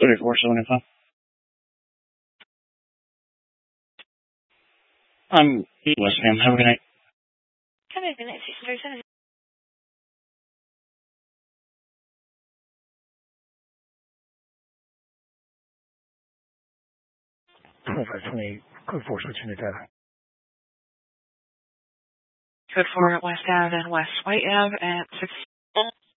3475. I'm West, ma'am. Have a good night. Have a good night, 637. 2528, code 4, switching to data. Code 4 West Ave and West White Ave at 6.